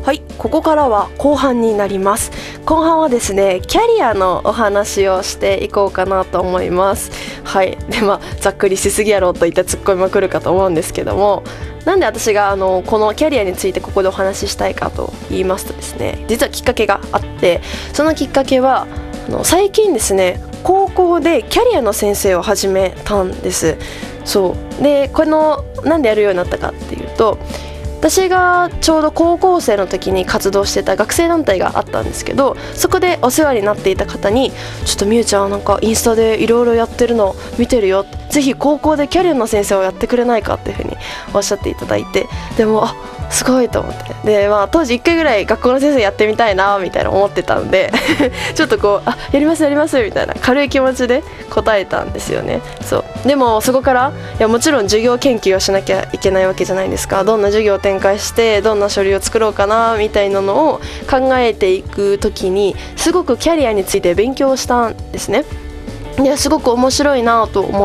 はい、ここからは後半になります。後半はですね、キャリアのお話をしていこうかなと思います。はい、でざっくりしすぎやろといったツッコミも来るかと思うんですけども、なんで私がこのキャリアについてここでお話ししたいかと言いますとですね、実はきっかけがあって、そのきっかけは最近ですね、高校でキャリアの先生を始めたんです。そうで、なんでやるようになったかっていうと、私がちょうど高校生の時に活動してた学生団体があったんですけど、そこでお世話になっていた方に、ちょっとみゆちゃんなんかインスタでいろいろやってるの見てるよ、ぜひ高校でキャリアの先生をやってくれないかっていうふうにおっしゃっていただいて、でもすごいと思って、で当時1回ぐらい学校の先生やってみたいなみたいな思ってたんでちょっとやりますやりますみたいな軽い気持ちで答えたんですよね。そうでもそこからもちろん授業研究をしなきゃいけないわけじゃないですか。どんな授業を展開してどんな書類を作ろうかなみたいなのを考えていくときに、すごくキャリアについて勉強したんですね。ですごく面白いなと思